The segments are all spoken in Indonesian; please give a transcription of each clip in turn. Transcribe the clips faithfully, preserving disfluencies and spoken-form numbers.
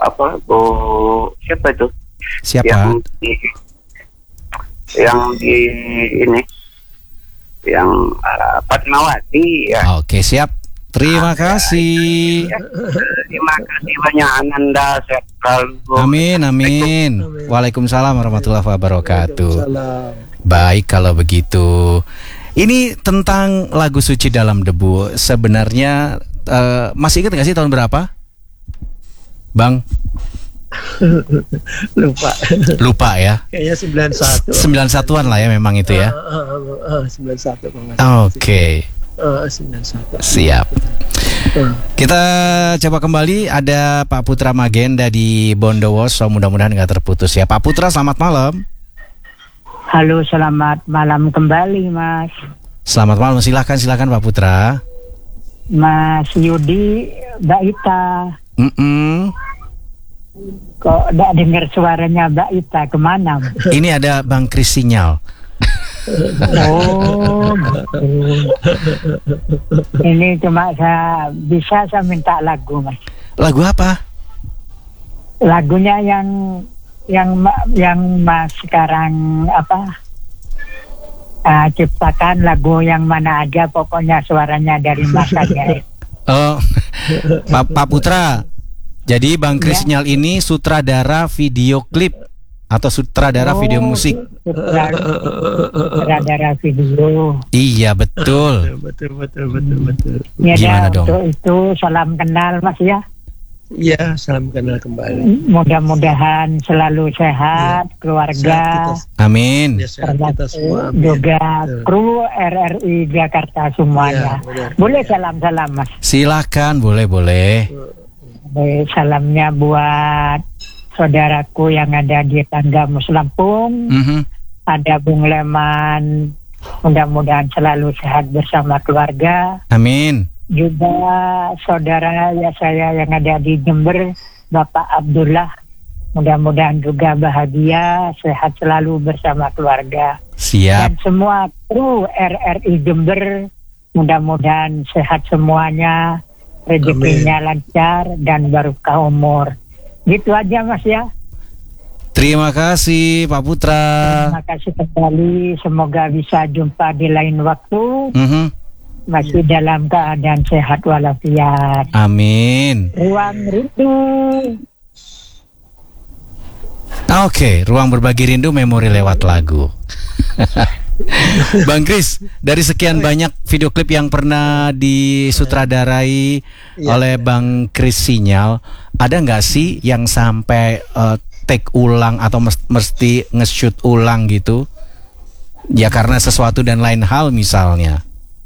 apa Bu siapa itu? Siapa? Yang di, yang di ini yang uh, Fatmawati ya. Oke, siap. Terima kasih. Ya, terima kasih banyak Ananda, sehat selalu. Amin, amin. Waalaikumsalam warahmatullahi wabarakatuh. Baik kalau begitu. Ini tentang lagu Suci Dalam Debu. Sebenarnya uh, masih ingat nggak sih tahun berapa, Bang? Lupa. Lupa ya. Kayaknya sembilan satu. sembilan satuan lah ya memang itu ya. Uh, uh, uh, uh, sembilan satu. Oke. Okay. Uh, sembilan satu. Siap. Kita coba kembali, ada Pak Putra Magenda di Bondowoso, mudah-mudahan nggak terputus ya. Pak Putra, selamat malam. Halo, selamat malam kembali, Mas. Selamat malam, silakan silakan Pak Putra. Mas Yudi, Mbak Ita. Mm-mm. Kok tidak dengar suaranya Mbak Ita, kemana? Ini ada Bang Kris Sinyal. Oh, gitu. Ini cuma saya bisa saya minta lagu, Mas. Lagu apa? Lagunya yang yang yang Mas sekarang apa? Uh, ciptakan lagu yang mana aja, pokoknya suaranya dari Mas aja. Oh, Pak, Pak Putra. Jadi Bang Kris Ya. Sinyal ini sutradara video klip atau sutradara Oh, video musik. Sutradara video. Iya, betul. Betul betul betul betul. Ya, Gimana dah, dong? untuk itu salam kenal, Mas ya. Iya, salam kenal kembali. Mudah-mudahan selalu sehat, Ya. keluarga, Sehat kita, Amin. ya, sehat kita semua. Amin. juga Betul. kru R R I Jakarta semuanya. Ya, benar. Boleh Ya. salam-salam, Mas. Silakan, boleh boleh. Boleh salamnya buat saudaraku yang ada di Tangga Muslampung, Mhm. ada Bung Leman. Mudah-mudahan selalu sehat bersama keluarga. Amin. Juga saudara ya saya yang ada di Jember, Bapak Abdullah, mudah-mudahan juga bahagia, sehat selalu bersama keluarga. Siap. Dan semua kru R R I Jember, mudah-mudahan sehat semuanya, rezekinya lancar dan barokah umur. Gitu aja, Mas ya. Terima kasih Pak Putra. Terima kasih kembali, semoga bisa jumpa di lain waktu. Mhm. Masih dalam keadaan sehat walafiat. Amin. Ruang rindu. Oke, ruang berbagi rindu, memori lewat lagu. Bang Kris, dari sekian banyak video klip yang pernah disutradarai Iya. oleh Bang Kris Sinyal, ada nggak sih yang sampai uh, take ulang atau mes- mesti nge-shoot ulang gitu? Ya karena sesuatu dan lain hal misalnya.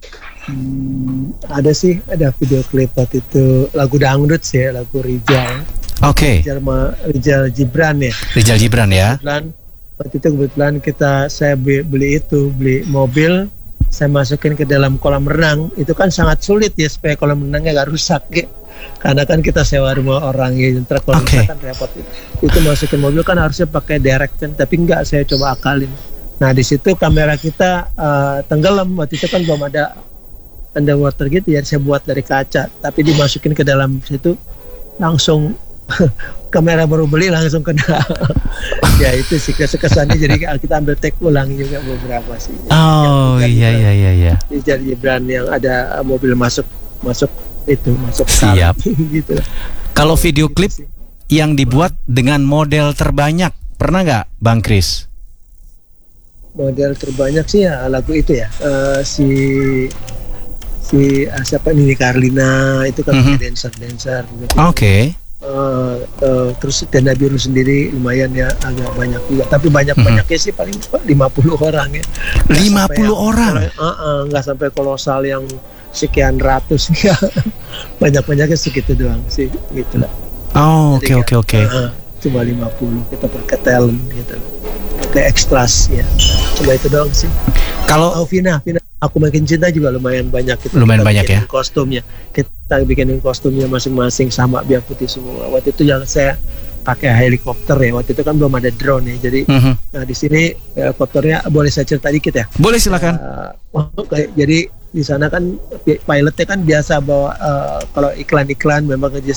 Hmm, ada sih, ada video klip waktu itu lagu dangdut sih, lagu Rijal. Oke, Rijal, ma, Rijal Gibran ya. Rijal Gibran ya. Kebetulan waktu itu kebetulan kita saya beli, beli itu beli mobil, saya masukin ke dalam kolam renang. Itu kan sangat sulit ya supaya kolam renangnya gak rusak ya. Karena kan kita sewa rumah orang ya, ntar kalau Oke. rusak kan repot. Itu masukin mobil kan harusnya pakai direct kan, tapi enggak, saya coba akalin. Nah di situ kamera kita uh, tenggelam, waktu itu kan belum ada underwater gitu ya, saya buat dari kaca, tapi dimasukin ke dalam situ langsung kamera baru beli langsung kena. Ya itu sih kesannya, jadi kita ambil take ulang juga beberapa sih. Oh Yang iya iya iya iya. Rijal Gibran yang ada mobil masuk masuk itu masuk Siap. kali, gitu. Kalau video klip yang dibuat dengan model terbanyak, pernah nggak Bang Kris? Model terbanyak sih ya lagu itu ya, uh, si si uh, siapa Nini Carlina itu kan Mhm. dancer dancer. Oke. Uh, uh, terus Tenda Biru sendiri lumayan ya, agak banyak juga, tapi banyak banyaknya sih paling lima puluh orang ya. Nggak lima sampai puluh yang- orang. uh, uh, nggak sampai kolosal yang sekian ratus ya. Banyak banyaknya segitu doang sih gitu lah. Oh, oke Jadi oke kan, oke. uh, cuma lima puluh kita pakai talent gitu, pakai ekstras ya, cuma itu doang sih. Kalau Oh Vina, Vina, aku makin cinta juga lumayan banyak. Kita, Lumayan kita banyak bikinin ya? Kostumnya, kita bikinin kostumnya masing-masing sama biar putih semua. Waktu itu yang saya pakai helikopter ya. Waktu itu kan belum ada drone ya. Jadi, Mhm. nah di sini helikopternya boleh saya cerita dikit ya. boleh silakan. Uh, oh, kayak- jadi di sana kan pilotnya kan biasa bawa uh, kalau iklan-iklan memang